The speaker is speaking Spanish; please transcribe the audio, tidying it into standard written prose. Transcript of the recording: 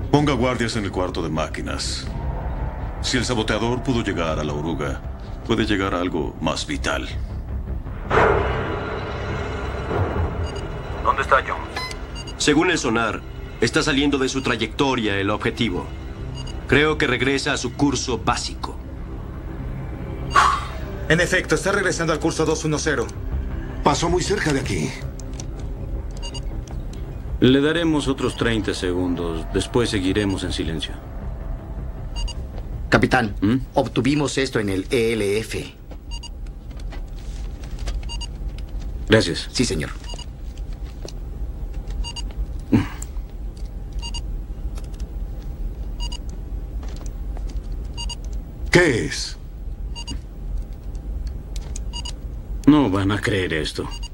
Ponga guardias en el cuarto de máquinas. Si el saboteador pudo llegar a la oruga, puede llegar a algo más vital. ¿Dónde está Jones? Según el sonar, está saliendo de su trayectoria el objetivo. Creo que regresa a su curso básico. En efecto, está regresando al curso 210. Pasó muy cerca de aquí. Le daremos otros 30 segundos. Después seguiremos en silencio. Capitán, obtuvimos esto en el ELF. Gracias. Sí, señor. ¿Qué es? No van a creer esto.